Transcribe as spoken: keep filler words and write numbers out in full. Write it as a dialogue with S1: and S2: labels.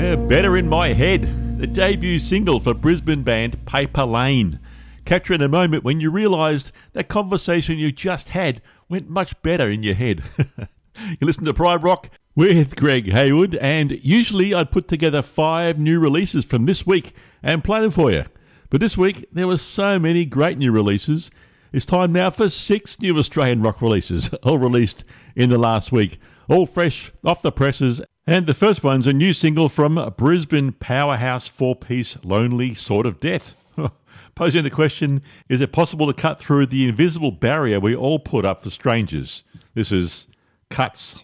S1: Yeah, Better in My Head, the debut single for Brisbane band Paper Lane. Capturing a moment when you realised that conversation you just had went much better in your head. You listen to Pride Rock with Greg Hayward, and usually I'd put together five new releases from this week and play them for you. But this week there were so many great new releases. It's time now for six new Australian rock releases, all released in the last week, all fresh off the presses. And the first one's a new single from Brisbane powerhouse four-piece Lonely Sword of Death. Posing the question, is it possible to cut through the invisible barrier we all put up for strangers? This is Cuts